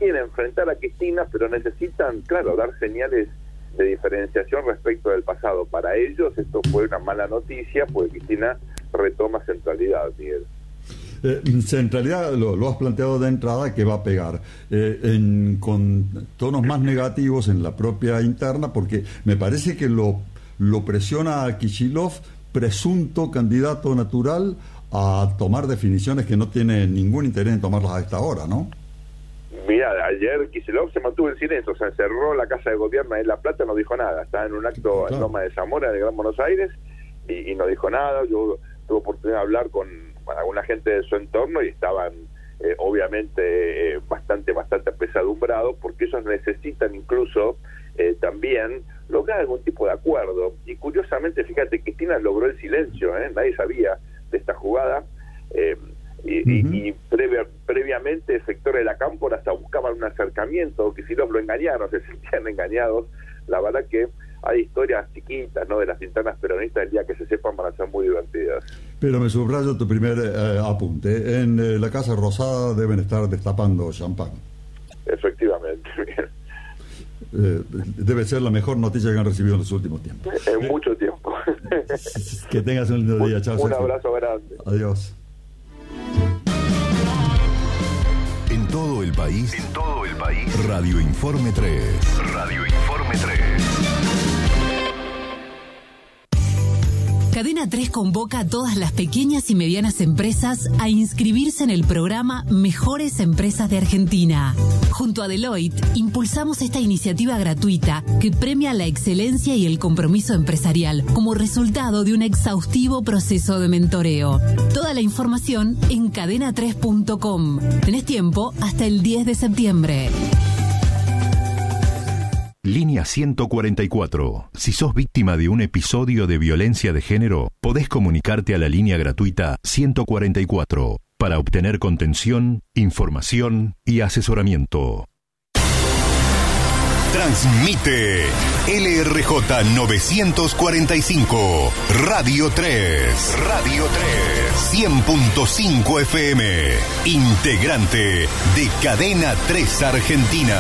quieren enfrentar a Cristina, pero necesitan, claro, dar señales de diferenciación respecto del pasado. Para ellos esto fue una mala noticia, porque Cristina retoma centralidad, Miguel. Centralidad, lo has planteado de entrada, que va a pegar con tonos más negativos en la propia interna, porque me parece que lo presiona a Kicillof, presunto candidato natural, a tomar definiciones que no tiene ningún interés en tomarlas a esta hora, ¿no? Mira, ayer Kicillof se mantuvo en silencio, se encerró en la Casa de Gobierno en La Plata, no dijo nada. Estaba en un acto en Loma de Zamora, de Gran Buenos Aires, y no dijo nada. Yo tuve oportunidad de hablar con alguna gente de su entorno y estaban obviamente bastante apesadumbrados, porque ellos necesitan incluso también lograr algún tipo de acuerdo. Y curiosamente, fíjate, Cristina logró el silencio, nadie sabía de esta jugada, y previamente sectores de la cámpora hasta buscaban un acercamiento. Kicillof lo engañaron, se sentían engañados. La verdad que hay historias chiquitas, ¿no?, de las internas peronistas, el día que se sepan van a ser muy divertidas. Pero me subrayo tu primer apunte. En la Casa Rosada deben estar destapando champán. Efectivamente. Debe ser la mejor noticia que han recibido en los últimos tiempos. En mucho tiempo. Que tengas un lindo día. Chao, un abrazo grande. Adiós. En todo el país. Radio Informe 3. Radio Informe 3. Cadena 3 convoca a todas las pequeñas y medianas empresas a inscribirse en el programa Mejores Empresas de Argentina. Junto a Deloitte, impulsamos esta iniciativa gratuita que premia la excelencia y el compromiso empresarial como resultado de un exhaustivo proceso de mentoreo. Toda la información en cadena3.com. Tenés tiempo hasta el 10 de septiembre. Línea 144. Si sos víctima de un episodio de violencia de género, podés comunicarte a la línea gratuita 144 para obtener contención, información y asesoramiento. Transmite LRJ 945, Radio 3. Radio 3. 100.5 FM. Integrante de Cadena 3 Argentina.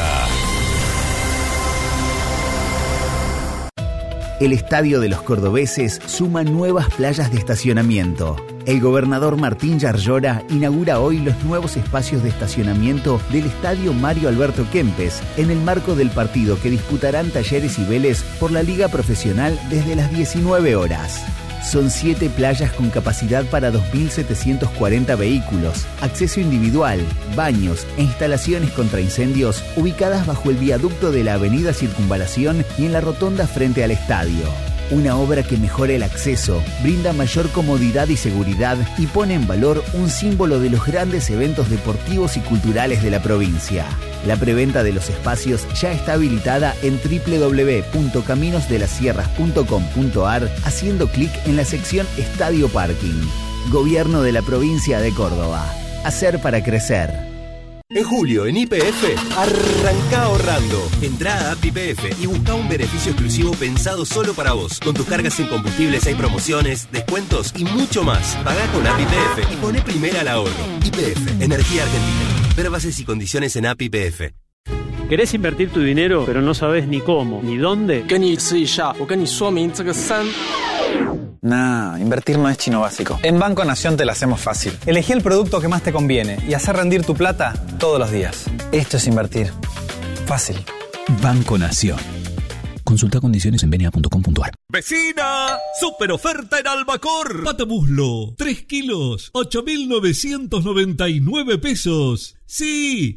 El Estadio de los Cordobeses suma nuevas playas de estacionamiento. El gobernador Martín Yarlora inaugura hoy los nuevos espacios de estacionamiento del Estadio Mario Alberto Kempes, en el marco del partido que disputarán Talleres y Vélez por la Liga Profesional desde las 19 horas. Son 7 playas con capacidad para 2.740 vehículos, acceso individual, baños e instalaciones contra incendios ubicadas bajo el viaducto de la Avenida Circunvalación y en la rotonda frente al estadio. Una obra que mejora el acceso, brinda mayor comodidad y seguridad y pone en valor un símbolo de los grandes eventos deportivos y culturales de la provincia. La preventa de los espacios ya está habilitada en www.caminosdelasierras.com.ar haciendo clic en la sección Estadio Parking. Gobierno de la provincia de Córdoba. Hacer para crecer. En julio, en YPF, arranca ahorrando. Entrá a App YPF y busca un beneficio exclusivo pensado solo para vos. Con tus cargas en combustibles hay promociones, descuentos y mucho más. Pagá con App YPF y poné primera al ahorro. YPF, Energía Argentina. Ver bases y condiciones en App YPF. ¿Querés invertir tu dinero, pero no sabes ni cómo, ni dónde? Nah, invertir no es chino básico. En Banco Nación te la hacemos fácil. Elegí el producto que más te conviene y hacer rendir tu plata todos los días. Esto es invertir. Fácil. Banco Nación. Consulta condiciones en bna.com.ar. ¡Vecina! ¡Super oferta en Albacor! Pata muslo, 3 kilos, 8.999 pesos. ¡Sí!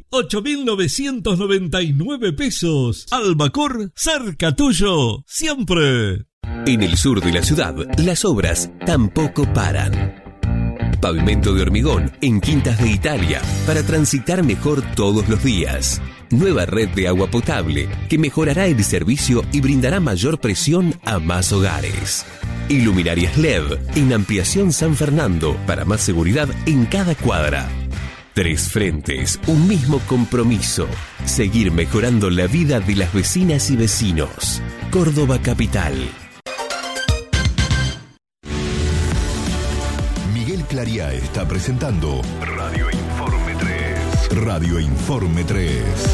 8.999 pesos. Albacor, cerca tuyo, siempre. En el sur de la ciudad, las obras tampoco paran. Pavimento de hormigón en Quintas de Italia para transitar mejor todos los días. Nueva red de agua potable que mejorará el servicio y brindará mayor presión a más hogares. Iluminarias LED en Ampliación San Fernando para más seguridad en cada cuadra. 3 frentes, un mismo compromiso. Seguir mejorando la vida de las vecinas y vecinos. Córdoba Capital. Miguel Claría está presentando Radio Informe 3. Radio Informe 3.